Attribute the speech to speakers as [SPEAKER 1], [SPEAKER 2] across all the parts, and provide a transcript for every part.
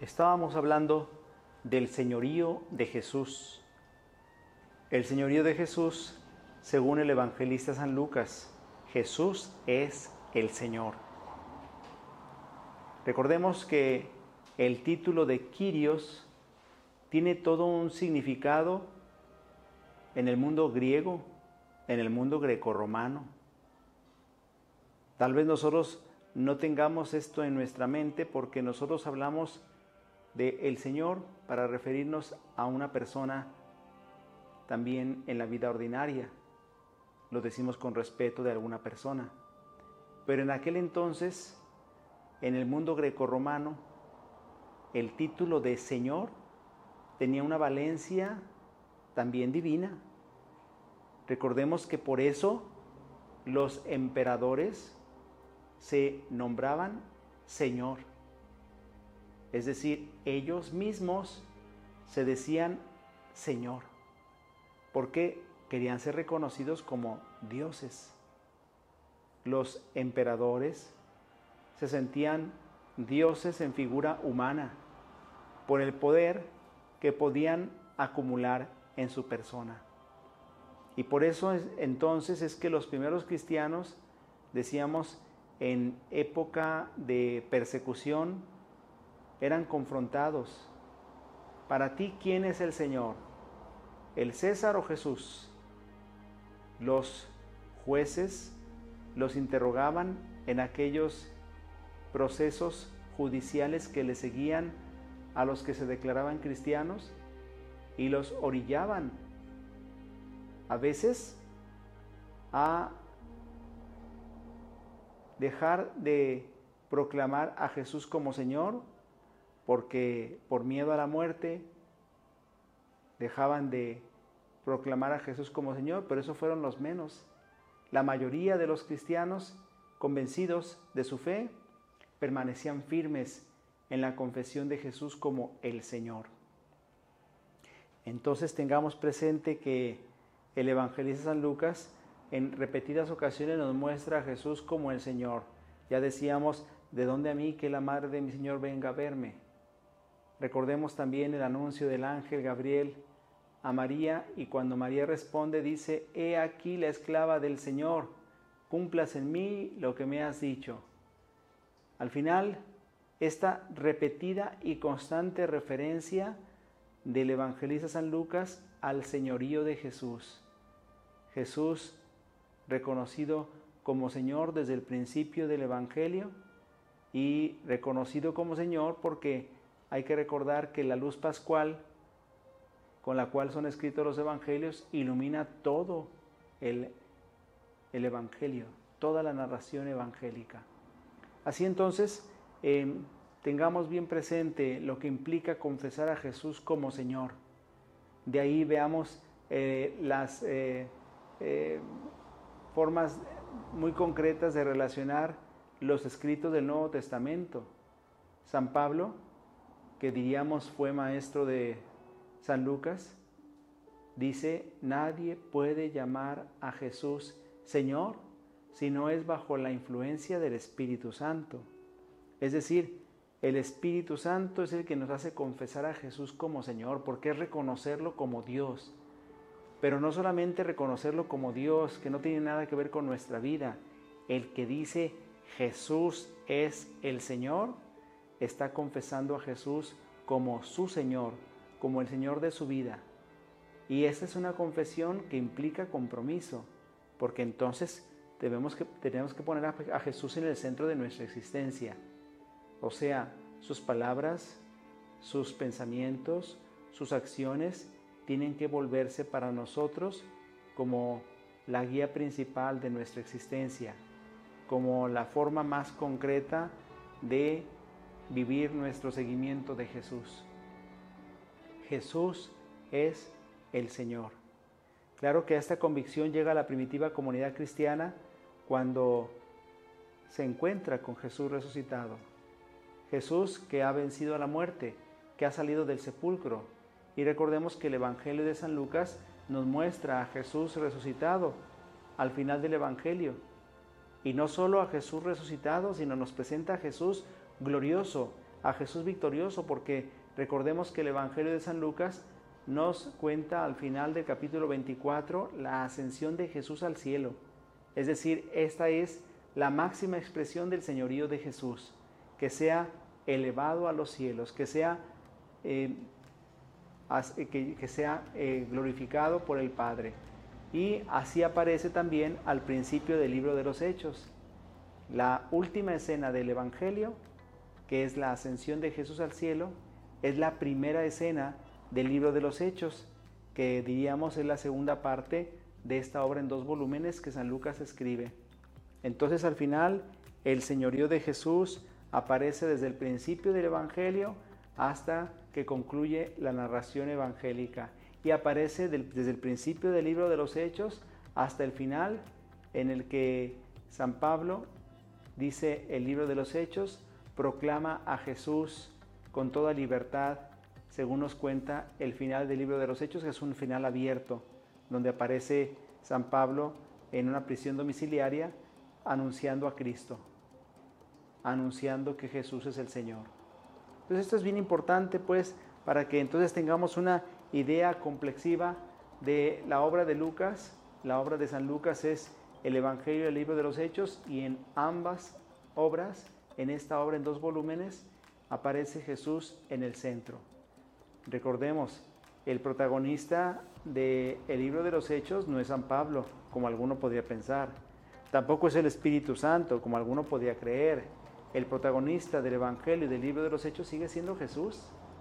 [SPEAKER 1] Estábamos hablando del señorío de Jesús. El señorío de Jesús, según el evangelista San Lucas, Jesús es el Señor. Recordemos que el título de Kyrios tiene todo un significado en el mundo griego, en el mundo grecorromano. Tal vez nosotros no tengamos esto en nuestra mente porque nosotros hablamos de el Señor para referirnos a una persona también en la vida ordinaria. Lo decimos con respeto de alguna persona. Pero en aquel entonces, en el mundo grecorromano, el título de Señor tenía una valencia también divina. Recordemos que por eso los emperadores se nombraban Señor. Es decir, ellos mismos se decían Señor, porque querían ser reconocidos como dioses. Los emperadores se sentían dioses en figura humana por el poder que podían acumular en su persona. Y por eso entonces es que los primeros cristianos, decíamos, en época de persecución, eran confrontados. Para ti, ¿quién es el Señor? ¿El César o Jesús? Los jueces los interrogaban en aquellos procesos judiciales que le seguían a los que se declaraban cristianos y los orillaban a veces a dejar de proclamar a Jesús como Señor, porque por miedo a la muerte dejaban de proclamar a Jesús como Señor, pero esos fueron los menos. La mayoría de los cristianos, convencidos de su fe, permanecían firmes en la confesión de Jesús como el Señor. Entonces tengamos presente que el evangelista San Lucas en repetidas ocasiones nos muestra a Jesús como el Señor. Ya decíamos, ¿de dónde a mí que la madre de mi Señor venga a verme? Recordemos también el anuncio del ángel Gabriel a María, y cuando María responde dice: «He aquí la esclava del Señor, cumplas en mí lo que me has dicho». Al final, esta repetida y constante referencia del evangelista San Lucas al señorío de Jesús. Jesús reconocido como Señor desde el principio del Evangelio y reconocido como Señor porque hay que recordar que la luz pascual con la cual son escritos los evangelios ilumina todo el evangelio, toda la narración evangélica. Así entonces, tengamos bien presente lo que implica confesar a Jesús como Señor. De ahí veamos las formas muy concretas de relacionar los escritos del Nuevo Testamento. San Pablo, que diríamos fue maestro de San Lucas, dice: nadie puede llamar a Jesús Señor si no es bajo la influencia del Espíritu Santo. Es decir, el Espíritu Santo es el que nos hace confesar a Jesús como Señor, porque es reconocerlo como Dios. Pero no solamente reconocerlo como Dios, que no tiene nada que ver con nuestra vida. El que dice Jesús es el Señor, está confesando a Jesús como su Señor, como el Señor de su vida. Y esta es una confesión que implica compromiso, porque entonces tenemos que poner a Jesús en el centro de nuestra existencia. O sea, sus palabras, sus pensamientos, sus acciones tienen que volverse para nosotros como la guía principal de nuestra existencia, como la forma más concreta de vivir nuestro seguimiento de Jesús. Jesús es el Señor. Claro que a esta convicción llega la primitiva comunidad cristiana cuando se encuentra con Jesús resucitado. Jesús que ha vencido a la muerte, que ha salido del sepulcro. Y recordemos que el Evangelio de San Lucas nos muestra a Jesús resucitado al final del Evangelio. Y no solo a Jesús resucitado, sino nos presenta a Jesús glorioso, a Jesús victorioso, porque recordemos que el Evangelio de San Lucas nos cuenta al final del capítulo 24 la ascensión de Jesús al cielo. Es decir, esta es la máxima expresión del señorío de Jesús, que sea elevado a los cielos, que sea glorificado por el Padre. Y así aparece también al principio del libro de los Hechos. La última escena del Evangelio, que es la ascensión de Jesús al cielo, es la primera escena del libro de los Hechos, que diríamos es la segunda parte de esta obra en 2 volúmenes que San Lucas escribe. Entonces al final el señorío de Jesús aparece desde el principio del Evangelio hasta que concluye la narración evangélica, y aparece desde el principio del libro de los Hechos hasta el final, en el que San Pablo, dice el libro de los Hechos, proclama a Jesús con toda libertad, según nos cuenta el final del libro de los Hechos, que es un final abierto, donde aparece San Pablo en una prisión domiciliaria anunciando a Cristo, anunciando que Jesús es el Señor. Entonces esto es bien importante, pues, para que entonces tengamos una idea complexiva de la obra de Lucas. La obra de San Lucas es el Evangelio y el libro de los Hechos, y en ambas obras, en esta obra en 2 volúmenes, aparece Jesús en el centro. Recordemos, el protagonista del libro de los Hechos no es San Pablo, como alguno podría pensar. Tampoco es el Espíritu Santo, como alguno podría creer. El protagonista del Evangelio y del libro de los Hechos sigue siendo Jesús.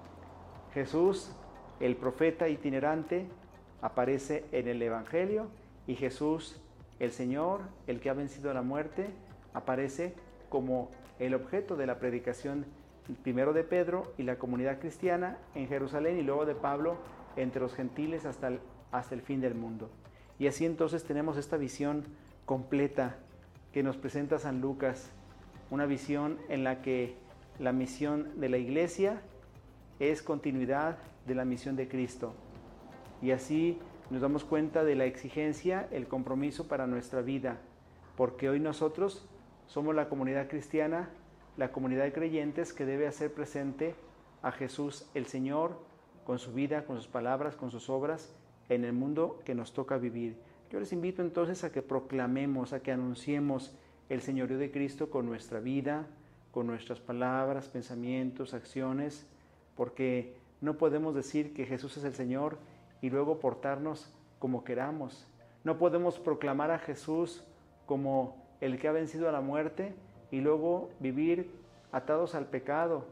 [SPEAKER 1] Jesús, el profeta itinerante, aparece en el Evangelio, y Jesús, el Señor, el que ha vencido a la muerte, aparece como el objeto de la predicación primero de Pedro y la comunidad cristiana en Jerusalén, y luego de Pablo entre los gentiles hasta el fin del mundo. Y así entonces tenemos esta visión completa que nos presenta San Lucas, una visión en la que la misión de la Iglesia es continuidad de la misión de Cristo. Y así nos damos cuenta de la exigencia, el compromiso para nuestra vida, porque hoy nosotros somos la comunidad cristiana, la comunidad de creyentes que debe hacer presente a Jesús el Señor con su vida, con sus palabras, con sus obras en el mundo que nos toca vivir. Yo les invito entonces a que proclamemos, a que anunciemos el señorío de Cristo con nuestra vida, con nuestras palabras, pensamientos, acciones, porque no podemos decir que Jesús es el Señor y luego portarnos como queramos. No podemos proclamar a Jesús como el que ha vencido a la muerte y luego vivir atados al pecado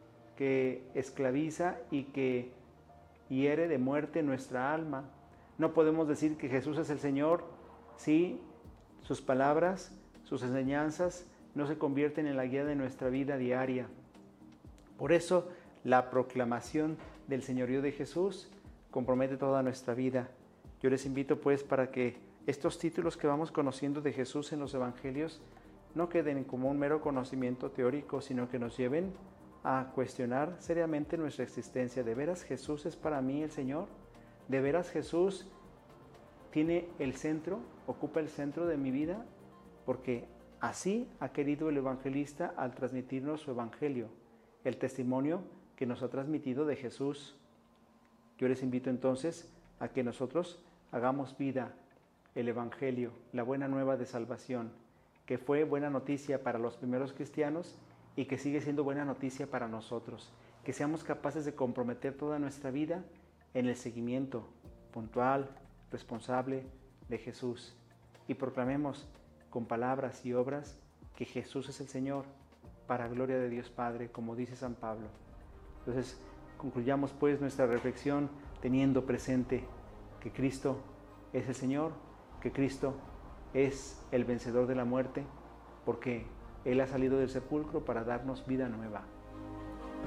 [SPEAKER 1] que esclaviza y que hiere de muerte nuestra alma. No podemos decir que Jesús es el Señor si sus palabras, sus enseñanzas no se convierten en la guía de nuestra vida diaria. Por eso, la proclamación del señorío de Jesús compromete toda nuestra vida. Yo les invito pues para que estos títulos que vamos conociendo de Jesús en los evangelios no queden como un mero conocimiento teórico, sino que nos lleven a cuestionar seriamente nuestra existencia. ¿De veras Jesús es para mí el Señor? ¿De veras Jesús tiene el centro, ocupa el centro de mi vida? Porque así ha querido el evangelista al transmitirnos su evangelio, el testimonio que nos ha transmitido de Jesús. Yo les invito entonces a que nosotros hagamos vida el evangelio, la buena nueva de salvación, que fue buena noticia para los primeros cristianos y que sigue siendo buena noticia para nosotros. Que seamos capaces de comprometer toda nuestra vida en el seguimiento puntual, responsable de Jesús, y proclamemos con palabras y obras que Jesús es el Señor, para gloria de Dios Padre, como dice San Pablo. Entonces, concluyamos pues nuestra reflexión teniendo presente que Cristo es el Señor, que Cristo es el vencedor de la muerte, porque Él ha salido del sepulcro para darnos vida nueva.